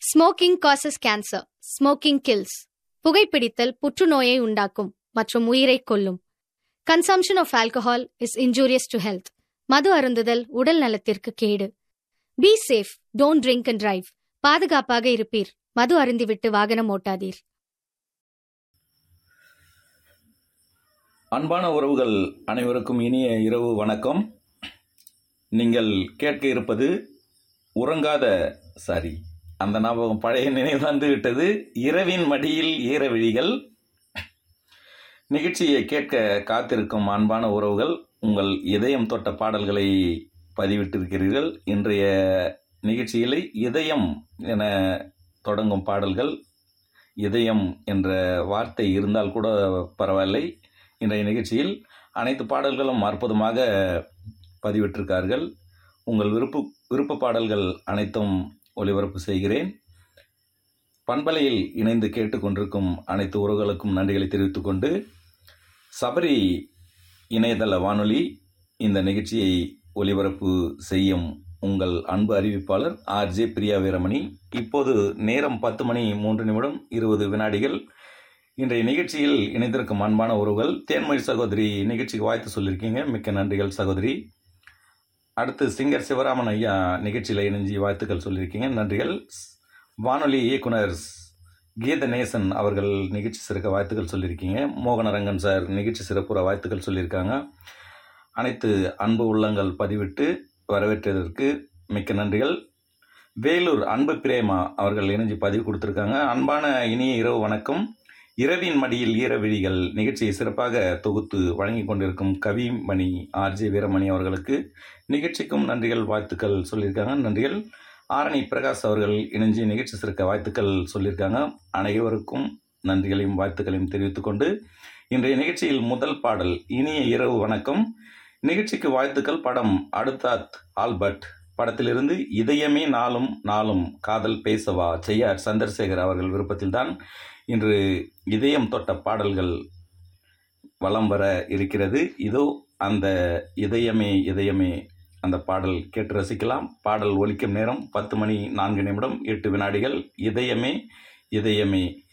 Smoking causes cancer. Smoking kills. புகைப்பிடித்தல் புற்றுநோயை உண்டாக்கும் மற்றும் உயிரை கொல்லும். Consumption of alcohol is injurious to health. மது அருந்துதல் உடல் நலத்திற்கு கேடு. Be safe, don't drink and drive. பாதுகாப்பாக இருப்பீர், மது அருந்திவிட்டு வாகனம் ஓட்டாதீர். அன்பான உறவுகள் அனைவருக்கும் இனிய இரவு வணக்கம். நீங்கள் கேட்க இருப்பது அந்த ஞாபகம் பழைய நினைவு வந்து விட்டது. இரவின் மடியில் ஈர விழிகள் நிகழ்ச்சியை கேட்க காத்திருக்கும் அன்பான உறவுகள், உங்கள் இதயம் தொட்ட பாடல்களை பதிவிட்டிருக்கிறீர்கள். இன்றைய நிகழ்ச்சியில் இதயம் என தொடங்கும் பாடல்கள், இதயம் என்ற வார்த்தை இருந்தால் கூட பரவாயில்லை. இன்றைய நிகழ்ச்சியில் அனைத்து பாடல்களும் அற்புதமாக பதிவிட்டிருக்கார்கள். உங்கள் விருப்ப பாடல்கள் அனைத்தும் ஒளிபரப்பு செய்கிறேன். பண்பலையில் இணைந்து கேட்டுக்கொண்டிருக்கும் அனைத்து உறவுகளுக்கும் நன்றிகளை தெரிவித்துக் கொண்டு, சபரி இணையதள வானொலி இந்த நிகழ்ச்சியை ஒளிபரப்பு செய்யும் உங்கள் அன்பு அறிவிப்பாளர் ஆர்ஜே பிரியா வீரமணி. இப்போது நேரம் 10:03:20. இன்றைய நிகழ்ச்சியில் இணைந்திருக்கும் அன்பான உறவுகள், தேன்மொழி சகோதரி நிகழ்ச்சிக்கு வாழ்த்து சொல்லியிருக்கீங்க, மிக்க நன்றிகள் சகோதரி. அடுத்து சிங்கர் சிவராமன் ஐயா நிகழ்ச்சியில் இணைஞ்சி வாழ்த்துக்கள் சொல்லியிருக்கீங்க, நன்றிகள். வானொலி இயக்குனர் கீதநேசன் அவர்கள் நிகழ்ச்சி சிறக்க வாழ்த்துக்கள் சொல்லியிருக்கீங்க. மோகனரங்கன் சார் நிகழ்ச்சி சிறப்புற வாழ்த்துக்கள் சொல்லியிருக்காங்க. அனைத்து அன்பு உள்ளங்கள் பதிவிட்டு வரவேற்றதற்கு மிக்க நன்றிகள். வேலூர் அன்பு பிரேமா அவர்கள் இணைஞ்சி பதிவு கொடுத்துருக்காங்க. அன்பான இனிய இரவு வணக்கம். இரவின் மடியில் ஈர விழிகள் நிகழ்ச்சியை சிறப்பாக தொகுத்து வழங்கி கொண்டிருக்கும் கவிமணி ஆர்ஜே வீரமணி அவர்களுக்கு நிகழ்ச்சிக்கும் நன்றிகள் வாழ்த்துக்கள் சொல்லியிருக்காங்க, நன்றிகள். ஆரணி பிரகாஷ் அவர்கள் இணைஞ்சி நிகழ்ச்சி சிறக்க வாழ்த்துக்கள் சொல்லியிருக்காங்க. அனைவருக்கும் நன்றிகளையும் வாழ்த்துக்களையும் தெரிவித்துக் கொண்டு, இன்றைய நிகழ்ச்சியில் முதல் பாடல் இனிய இரவு வணக்கம். நிகழ்ச்சிக்கு வாழ்த்துக்கள். படம் அடுத்தாத் ஆல்பர்ட் படத்திலிருந்து இதயமே நாளும் நாளும் காதல் பேசவா செய்யார் சந்திரசேகர் அவர்கள் விருப்பத்தில்தான் இன்று இதயம் தொட்ட பாடல்கள் வலம் வர இருக்கிறது. இதோ அந்த இதயமே இதயமே அந்த பாடல் கேட்டு ரசிக்கலாம். பாடல் ஒலிக்கும் நேரம் 10:04:08. இதயமே இதயமே